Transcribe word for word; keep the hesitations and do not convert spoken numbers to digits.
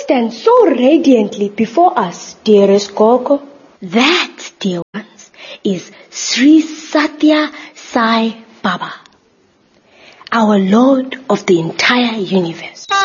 stands so radiantly before us, dearest Gogo? That, dear ones, is Sri Satya Sai Baba, our Lord of the entire universe.